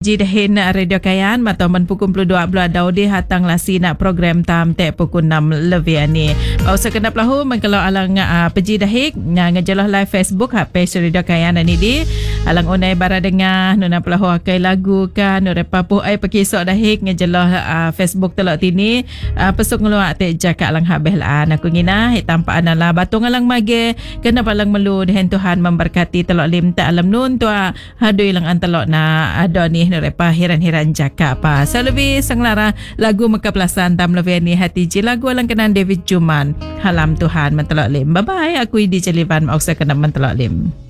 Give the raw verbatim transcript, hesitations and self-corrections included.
peji dahin Radio Kayan matau man pukul dua puluh dua di hatang lasi nak program tam te pukul enam lebih ni. Pausa kena pelahu man kalau alang uh, peji dahik nga ngajalah live Facebook ha page Radio Kayan ni di alang unai bara dengar nuna pelahu akai lagu kan nure papu ai pakisok dahik ngajalah uh, Facebook telok tini uh, pesuk ngeluak te jaka alang habeh lah aku ngina hitam pa anala batung alang mage kena palang melu dehen Tuhan memberkati telok lim ta alam nun tua hadui lang antelok na ada ni nerepa hiran-hiran jaka pa selebih sanglara lagu mekapelasan tam lebih ni hati ji lagu alang kenan David Juman halam Tuhan mentelok lim. Bye bye, aku di Jelivan mauksa kena mentelok lim.